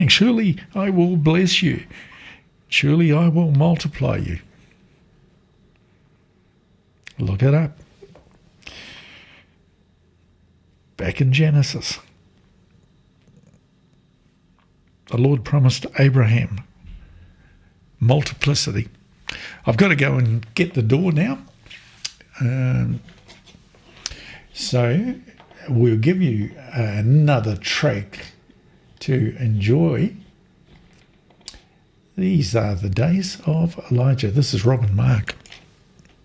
Surely I will bless you. Surely I will multiply you. Look it up. Back in Genesis, the Lord promised Abraham multiplicity. I've got to go and get the door now. So we'll give you another track to enjoy. These are the days of Elijah. This is Robin Mark.